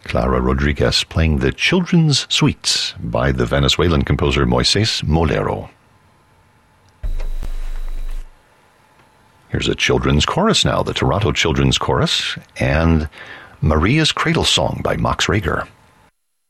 Clara Rodriguez playing the Children's Suites by the Venezuelan composer Moises Molero. Here's a children's chorus now, the Toronto Children's Chorus, and Maria's Cradle Song by Max Reger.